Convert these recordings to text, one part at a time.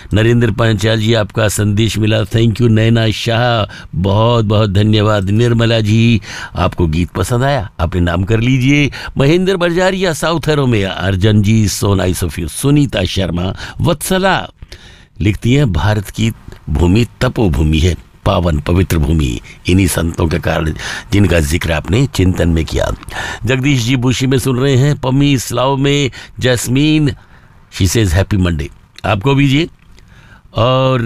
नरेंद्र पांचाल जी, आपका संदेश मिला, थैंक यू। नैना शाह, बहुत बहुत धन्यवाद। निर्मला जी, आपको गीत पसंद आया, अपने नाम कर लीजिए। Mahendra बरजारिया, south अरोमिया। Arjan ji, so nice of you. Sunita Sharma, वत्सला लिखती हैं, भारत की भूमि तपोभूमि है, पावन पवित्र भूमि, इन्हीं संतों के कारण जिनका जिक्र आपने चिंतन में किया। जगदीश जी बुशी में सुन रहे हैं। पम्मी इस्लाव में jasmine, she says happy Monday, आपको भी जी। और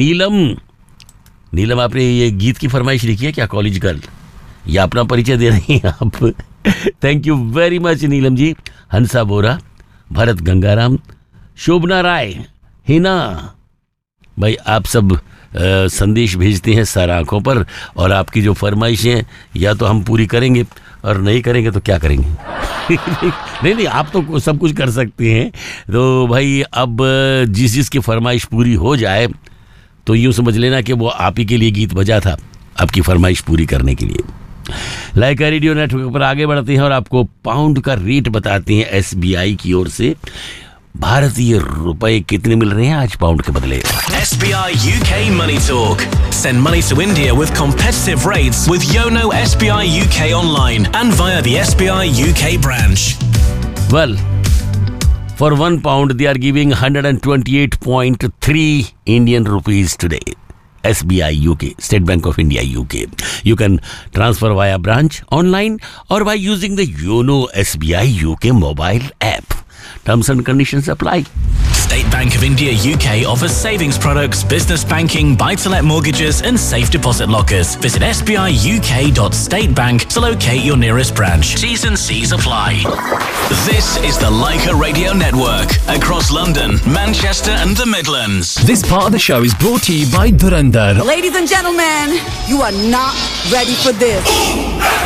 नीलम आपने ये गीत की फरमाइश लिखी है क्या, कॉलेज गर्ल, या अपना परिचय दे रही हैं आप? Thank you very much Neelam ji. हंसा बोरा, भरत गंगाराम, शोभना राय, हिना भाई, आप सब संदेश भेजते हैं सर आंखों पर, और आपकी जो फरमाइशें या तो हम पूरी करेंगे और नहीं करेंगे तो क्या करेंगे। नहीं, आप तो सब कुछ कर सकते हैं। तो भाई अब जिसकी फरमाइश पूरी हो जाए तो यूँ समझ लेना कि वो आप ही के लिए गीत बजा था, आपकी फरमाइश पूरी करने के लिए। लाइका रेडियो नेटवर्क पर आगे बढ़ते हैं और आपको पाउंड का रेट बताते हैं SBI की ओर से। भारतीय रुपए कितने मिल रहे हैं आज पाउंड के बदले? SBI UK Money Talk. Send money to India with competitive rates with YONO SBI UK online and via the SBI UK branch. Well, for £1 they are giving 128.3 Indian rupees today. SBI UK, State Bank of India UK. You can transfer via branch, online or by using the YONO SBI UK mobile app. Terms and conditions apply. State Bank of India UK offers savings products, business banking, buy-to-let mortgages and safe deposit lockers. Visit sbiuk.statebank to locate your nearest branch. T's and C's apply. This is the Leica Radio Network across London, Manchester and the Midlands. This part of the show is brought to you by Dhurandhar. Ladies and gentlemen, you are not ready for this.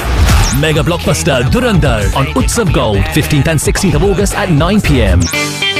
Mega blockbuster Dhurandhar on Utsav Gold, 15th and 16th of August at 9 p.m.